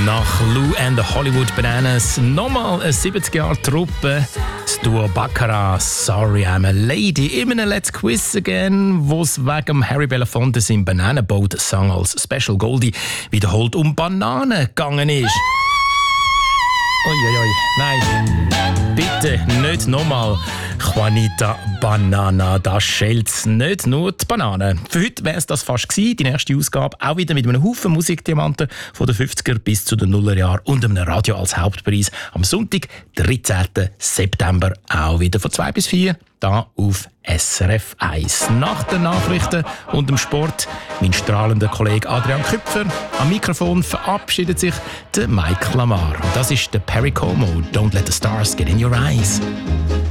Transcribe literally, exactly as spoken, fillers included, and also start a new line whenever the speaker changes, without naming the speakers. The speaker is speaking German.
Nach Lou and the Hollywood Bananas nochmal eine siebzig-Jahre-Truppe. Das Duo Baccarat, Sorry I'm a Lady. In einem Let's Quiz Again, wo es wegen Harry Belafonte im Bananenboat-Song als Special Goldie wiederholt um Bananen gegangen ist. Uiuiui, nein, bitte nicht nochmal. Juanita Banana, das schält's nicht nur die Bananen. Für heute wäre es das fast gewesen. Die nächste Ausgabe auch wieder mit einem Haufen Musikdiamanten von den fünfziger bis zu den Nullerjahren und einem Radio als Hauptpreis. Am Sonntag, dreizehnten September, auch wieder von zwei bis vier, da auf S R F eins. Nach den Nachrichten und dem Sport, mein strahlender Kollege Adrian Küpfer. Am Mikrofon verabschiedet sich der Mike Lamar. Und das ist der Perry Como. Don't let the stars get in your eyes.